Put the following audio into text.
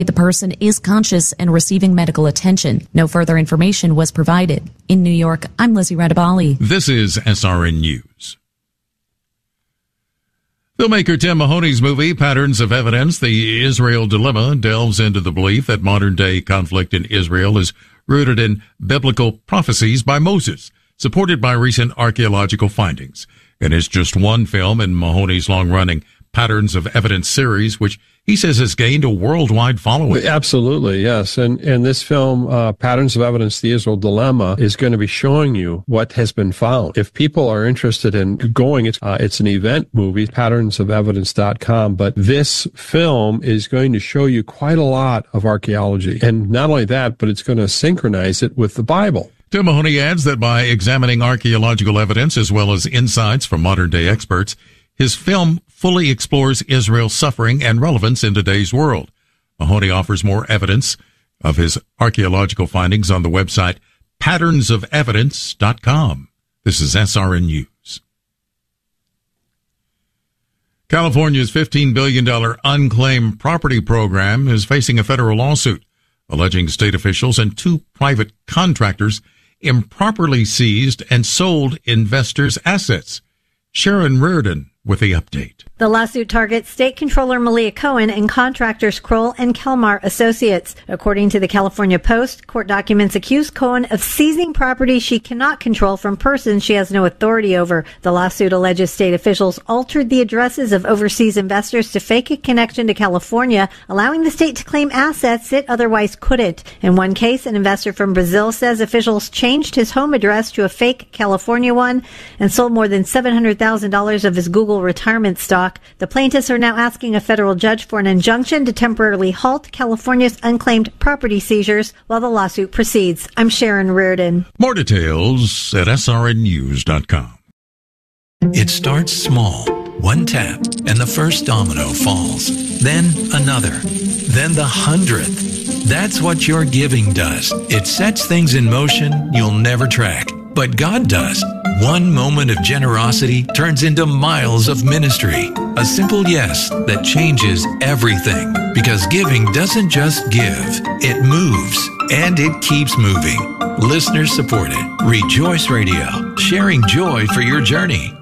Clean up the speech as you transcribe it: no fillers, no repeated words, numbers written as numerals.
The person is conscious and receiving medical attention. No further information was provided. In New York, I'm Lizzie Radabali. This is SRN News. Filmmaker Tim Mahoney's movie, Patterns of Evidence, The Israel Dilemma, delves into the belief that modern-day conflict in Israel is rooted in biblical prophecies by Moses, supported by recent archaeological findings. And it's just one film in Mahoney's long-running Patterns of Evidence series, which he says has gained a worldwide following. Absolutely, yes. And this film, Patterns of Evidence, The Israel Dilemma, is going to be showing you what has been found. If people are interested in going, it's an event movie, patternsofevidence.com. But this film is going to show you quite a lot of archaeology. And not only that, but it's going to synchronize it with the Bible. Tim Mahoney adds that by examining archaeological evidence as well as insights from modern-day experts, his film fully explores Israel's suffering and relevance in today's world. Mahoney offers more evidence of his archaeological findings on the website patternsofevidence.com. This is SRN News. California's $15 billion unclaimed property program is facing a federal lawsuit, alleging state officials and two private contractors improperly seized and sold investors' assets. Sharon Reardon with the update. The lawsuit targets State Controller Malia Cohen and contractors Kroll and Kelmar Associates. According to the California Post, court documents accuse Cohen of seizing property she cannot control from persons she has no authority over. The lawsuit alleges state officials altered the addresses of overseas investors to fake a connection to California, allowing the state to claim assets it otherwise couldn't. In one case, an investor from Brazil says officials changed his home address to a fake California one and sold more than $700,000 of his Google retirement stock. The plaintiffs are now asking a federal judge for an injunction to temporarily halt California's unclaimed property seizures while the lawsuit proceeds. I'm Sharon Reardon. More details at srnnews.com. It starts small. One tap, and the first domino falls. Then another. Then the 100th. That's what your giving does. It sets things in motion you'll never track. But God does. One moment of generosity turns into miles of ministry. A simple yes that changes everything. Because giving doesn't just give, it moves, and it keeps moving. Listener supported. Rejoice Radio, sharing joy for your journey.